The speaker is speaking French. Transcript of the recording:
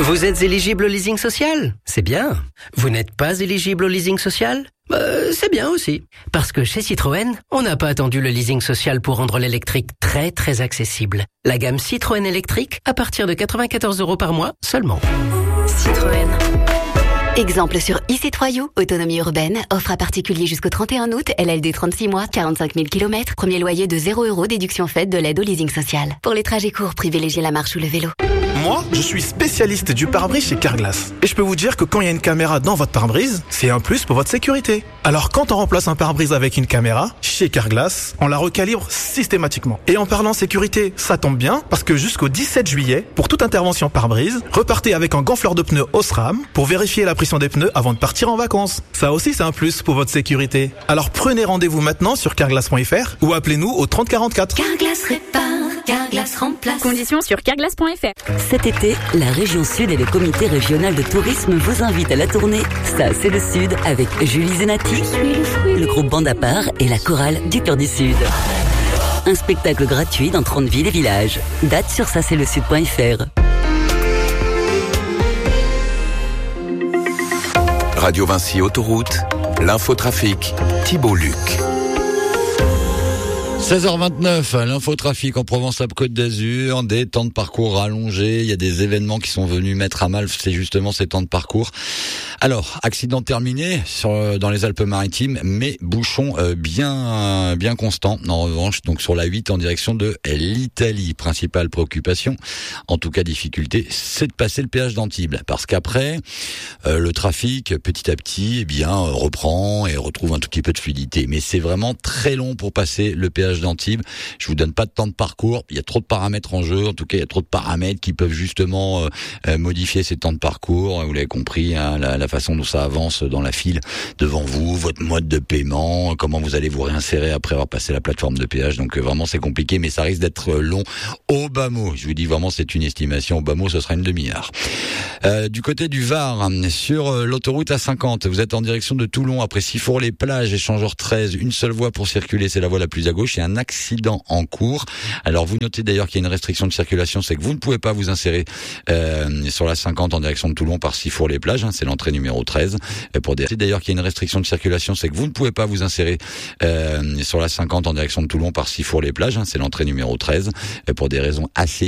Vous êtes éligible au leasing social? C'est bien. Vous n'êtes pas éligible au leasing social? C'est bien aussi. Parce que chez Citroën, on n'a pas attendu le leasing social pour rendre l'électrique très très accessible. La gamme Citroën électrique à partir de 94 € par mois seulement. Citroën. Exemple sur e-C3U, autonomie urbaine, offre à particulier jusqu'au 31 août, LLD 36 mois, 45 000 km, premier loyer de 0 €, déduction faite de l'aide au leasing social. Pour les trajets courts, privilégiez la marche ou le vélo. Moi, je suis spécialiste du pare-brise chez Carglass. Et je peux vous dire que quand il y a une caméra dans votre pare-brise, c'est un plus pour votre sécurité. Alors quand on remplace un pare-brise avec une caméra, chez Carglass, on la recalibre systématiquement. Et en parlant sécurité, ça tombe bien, parce que jusqu'au 17 juillet, pour toute intervention pare-brise, repartez avec un gonfleur de pneus Osram pour vérifier la pression des pneus avant de partir en vacances. Ça aussi, c'est un plus pour votre sécurité. Alors prenez rendez-vous maintenant sur carglass.fr ou appelez-nous au 30 44. Carglass répare, Carglass remplace. Conditions sur carglass.fr. Cet été, la région Sud et le comité régional de tourisme vous invitent à la tournée Ça c'est le Sud avec Julie Zenati, le groupe Bande à part et la chorale du Cœur du Sud. Un spectacle gratuit dans 30 villes et villages. Date sur ça-c'est-le-sud.fr. Radio Vinci Autoroute, l'infotrafic, Thibault Luc. 16h29, l'infotrafic en Provence-Alpes-Côte d'Azur, des temps de parcours rallongés, il y a des événements qui sont venus mettre à mal, c'est justement ces temps de parcours. Alors, accident terminé dans les Alpes-Maritimes, mais bouchon bien constant. En revanche, donc sur la 8 en direction de l'Italie, principale préoccupation, en tout cas difficulté, c'est de passer le péage d'Antibes, parce qu'après, le trafic petit à petit, reprend et retrouve un tout petit peu de fluidité. Mais c'est vraiment très long pour passer le péage d'Antibes. Je vous donne pas de temps de parcours. Il y a trop de paramètres en jeu. En tout cas, il y a trop de paramètres qui peuvent justement modifier ces temps de parcours. Vous l'avez compris, hein, la façon dont ça avance dans la file devant vous, votre mode de paiement, comment vous allez vous réinsérer après avoir passé la plateforme de péage. Donc vraiment, c'est compliqué, mais ça risque d'être long au bas mot. Je vous dis vraiment, c'est une estimation. Au bas mot, ce sera une demi-heure. Du côté du Var, sur l'autoroute A50, vous êtes en direction de Toulon après Sifour-les-Plages, échangeur 13, une seule voie pour circuler, c'est la voie la plus à gauche. Il y a un accident en cours. Alors vous notez d'ailleurs qu'il y a une restriction de circulation, c'est que vous ne pouvez pas vous insérer sur la 50 en direction de Toulon par Sifour-les-Plages, hein, c'est l'entrée numéro 13. D'ailleurs qu'il y a une restriction de circulation, c'est que vous ne pouvez pas vous insérer sur la 50 en direction de Toulon par Sifour-les-Plages, hein, c'est l'entrée numéro 13, pour des raisons assez